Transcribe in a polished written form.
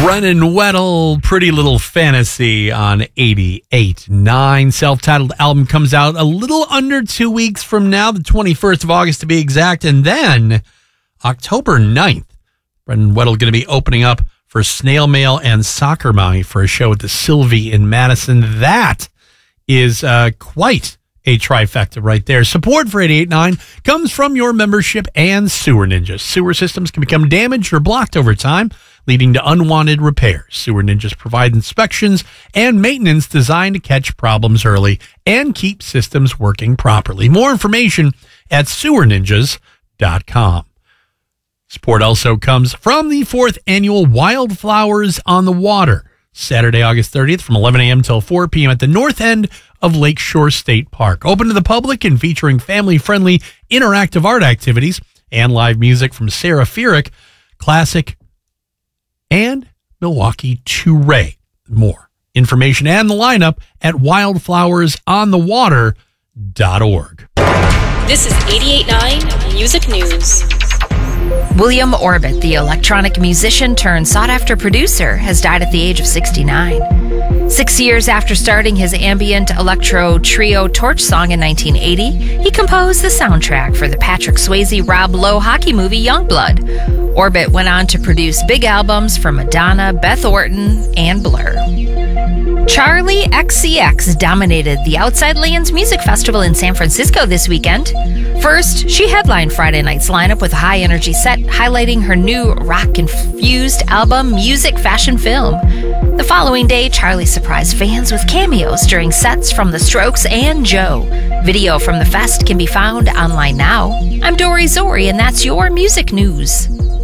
Brennan Weddle, Pretty Little Fantasy on 88.9. Self-titled album comes out a little under 2 weeks from now, the 21st of August to be exact. And then October 9th, Brennan Weddle going to be opening up for Snail Mail and Soccer Mommy for a show at the Sylvie in Madison. That is quite a trifecta right there. Support for 88.9 comes from your membership and Sewer Ninjas. Sewer systems can become damaged or blocked over time, leading to unwanted repairs. Sewer Ninjas provide inspections and maintenance designed to catch problems early and keep systems working properly. More information at sewerninjas.com. Support also comes from the 4th annual Wildflowers on the Water, Saturday, August 30th from 11 a.m. till 4 p.m. at the north end of Lakeshore State Park. Open to the public and featuring family-friendly interactive art activities and live music from Sarah Feerick, classic, and Milwaukee Touré. More information and the lineup at wildflowersonthewater.org. This is 88.9 Music News. William Orbit, the electronic musician turned sought-after producer, has died at the age of 69. 6 years after starting his ambient electro trio Torch Song in 1980, he composed the soundtrack for the Patrick Swayze Rob Lowe hockey movie Youngblood. Orbit went on to produce big albums for Madonna, Beth Orton, and Blur. Charli XCX dominated the Outside Lands Music Festival in San Francisco this weekend. First, she headlined Friday night's lineup with a high-energy set highlighting her new rock-infused album, Music Fashion Film. The following day, Charli surprised fans with cameos during sets from The Strokes and Joe. Video from the fest can be found online now. I'm Dory Zori, and that's your music news.